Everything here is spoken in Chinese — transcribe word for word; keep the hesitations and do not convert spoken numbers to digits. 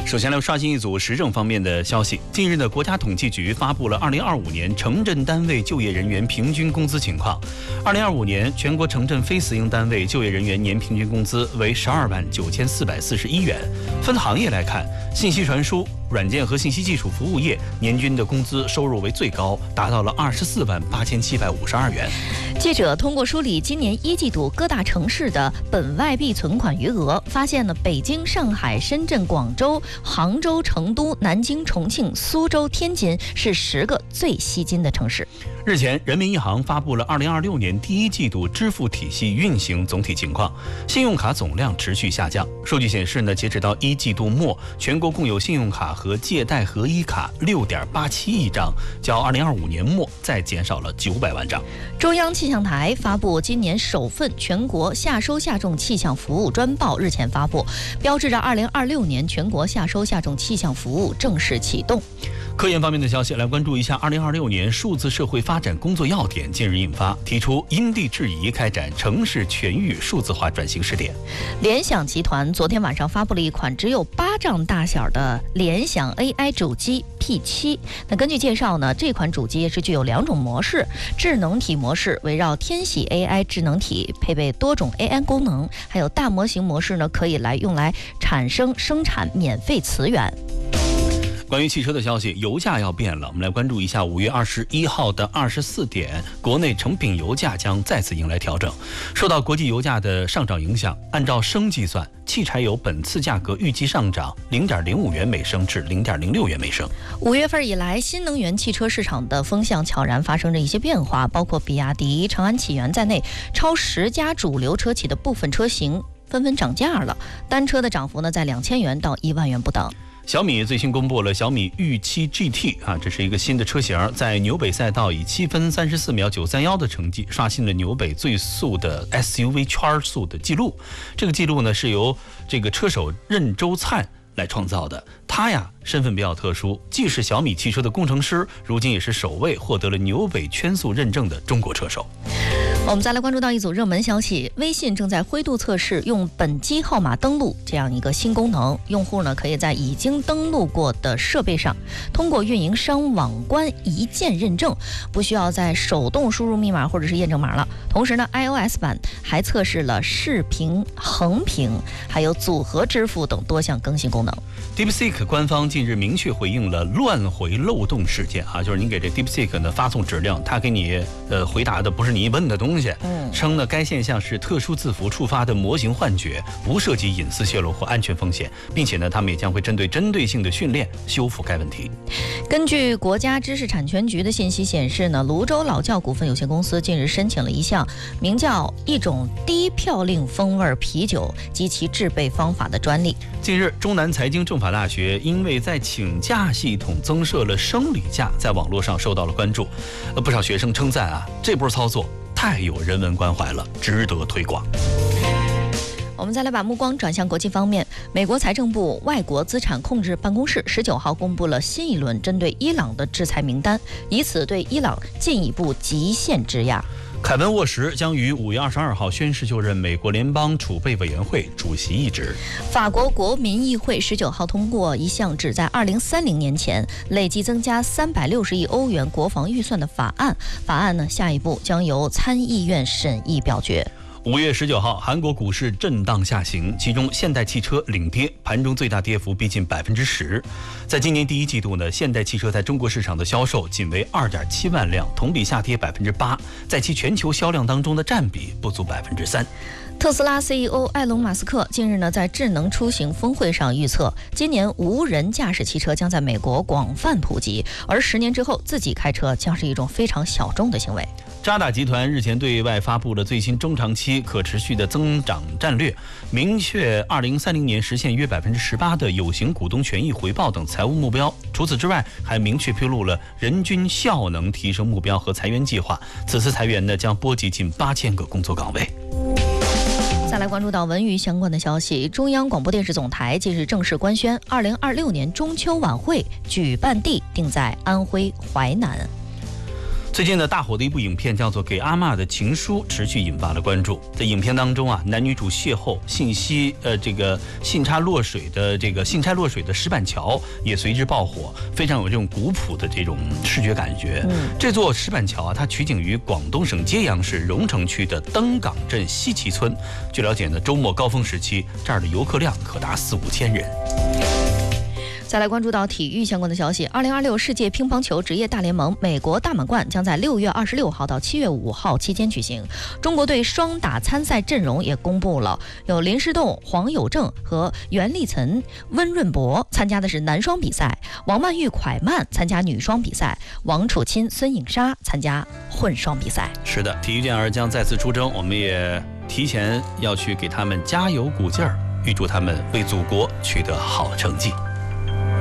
首先来刷新一组时政方面的消息。近日呢，国家统计局发布了二零二五年城镇单位就业人员平均工资情况。二零二五年全国城镇非私营单位就业人员年平均工资为十二万九千四百四十一元。分行业来看，信息传输、软件和信息技术服务业年均的工资收入为最高，达到了二十四万八千七百五十二元。 记者通过梳理今年一季度各大城市的本外币存款余额，发现呢，北京、上海、深圳、广州、杭州、成都、南京、重庆、苏州、天津是十个最吸金的城市。 日前，人民银行发布了二零二六年第一季度支付体系运行总体情况，信用卡总量持续下降。数据显示呢，截止到一季度末，全国共有信用卡和借贷合一卡六点八七亿张，较二零二五年末再减少了九百万张。 中央气象台发布今年首份全国夏收夏种气象服务专报，日前发布，标志着二零二六年全国夏收夏种气象服务正式启动。 科研方面的消息，来关注一下二零二六年数字社会发展工作要点近日印发，提出因地制宜开展城市全域数字化转型试点。 联想集团昨天晚上发布了一款只有巴掌大小的联想 A I 主机 P 七。那根据介绍呢，这款主机是具有两种模式，智能体模式围绕天喜 A I 智能体，配备多种 A I 功能，还有大模型模式呢，可以来用来产生生产免费词源。 关于汽车的消息，油价要变了。我们来关注一下五月二十一号的二十四点，国内成品油价将再次迎来调整。受到国际油价的上涨影响，按照升计算，汽柴油本次价格预计上涨零点零五元每升至零点零六元每升。 五月份以来，新能源汽车市场的风向悄然发生着一些变化，包括比亚迪、长安启源在内，超十家主流车企的部分车型纷纷涨价了，单车的涨幅呢在两千元到一万元不等。 小米最新公布了小米御七 G T 啊，这是一个新的车型，在纽北赛道以七分三十四秒九三幺的成绩刷新了纽北最速的 S U V 圈速的记录。这个记录呢是由这个车手任周灿来创造的。他呀身份比较特殊，既是小米汽车的工程师，如今也是首位获得了纽北圈速认证的中国车手。 我们再来关注到一组热门消息，微信正在灰度测试用本机号码登录这样一个新功能，用户呢可以在已经登录过的设备上，通过运营商网关一键认证，不需要再手动输入密码或者是验证码了。同时呢 iOS 版还测试了视频横屏还有组合支付等多项更新功能。 DeepSeek 官方近日明确回应了乱回漏洞事件啊，就是你给这 DeepSeek 呢发送指令，它给你呃回答的不是你问的东西， 嗯， 称呢该现象是特殊字符触发的模型幻觉，不涉及隐私泄露或安全风险，并且呢他们也将会针对针对性的训练修复该问题。 根据国家知识产权局的信息显示呢，泸州老窖股份有限公司近日申请了一项名叫一种低嘌呤风味啤酒及其制备方法的专利。 近日，中南财经政法大学因为在请假系统增设了生理假，在网络上受到了关注。呃，不少学生称赞啊，这波操作太有人文关怀了，值得推广。 我们再来把目光转向国际方面，美国财政部外国资产控制办公室十九号公布了新一轮针对伊朗的制裁名单，以此对伊朗进一步极限制压。 凯文·沃什将于五月二十二号宣誓就任美国联邦储备委员会主席一职。 法国国民议会十九号通过一项旨在二零三零年前累计增加三百六十亿欧元国防预算的法案。法案呢，下一步将由参议院审议表决。 五月十九号，韩国股市震荡下行，其中现代汽车领跌，盘中最大跌幅逼近百分之十。在今年第一季度呢，现代汽车在中国市场的销售仅为二点七万辆，同比下跌百分之八，在其全球销量当中的占比不足百分之三。 特斯拉 C E O 埃隆·马斯克近日呢，在智能出行峰会上预测，今年无人驾驶汽车将在美国广泛普及，而十年之后，自己开车将是一种非常小众的行为。 渣打集团日前对外发布了最新中长期可持续的增长战略，明确二零三零年实现约百分之十八的有形股东权益回报等财务目标。除此之外，还明确披露了人均效能提升目标和裁员计划。此次裁员呢，将波及近八千个工作岗位。 再来关注到文娱相关的消息，中央广播电视总台近日正式官宣，二零二六年中秋晚会举办地定在安徽淮南。 最近呢，大火的一部影片叫做《给阿嬷的情书》，持续引发了关注。在影片当中啊，男女主邂逅，信息呃这个信差落水的这个信差落水的石板桥也随之爆火，非常有这种古朴的这种视觉感觉。嗯，这座石板桥啊，它取景于广东省揭阳市荣城区的登港镇西旗村。据了解呢，周末高峰时期，这儿的游客量可达四五千人。 再来关注到体育相关的消息，二零二六世界乒乓球职业大联盟美国大满贯将在六月二十六号到七月五号期间举行。中国队双打参赛阵容也公布了，有林诗栋、黄有正和袁立岑、温润博参加的是男双比赛，王曼玉、蒯曼参加女双比赛，王楚钦、孙颖莎参加混双比赛。 是的，体育健儿将再次出征，我们也提前要去给他们加油鼓劲儿，预祝他们为祖国取得好成绩。